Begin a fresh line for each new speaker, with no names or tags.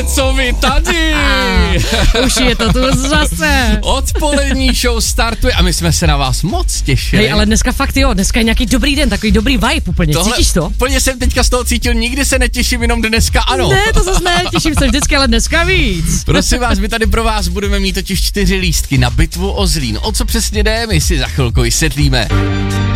Ale co vy tady?
Už je to tu zase.
Odpolední show startuje a my jsme se na vás moc těšili.
Hej, ale dneska fakt jo, dneska je nějaký dobrý den, takový dobrý vibe úplně, cítíš to?
Úplně jsem teďka z toho cítil, nikdy se netěším, jenom dneska ano.
Ne, to zase ne, těším se vždycky, ale dneska víc.
Prosím vás, my tady pro vás budeme mít totiž 4 lístky na bitvu o Zlín. O co přesně jde, my si za chvilku vysvětlíme.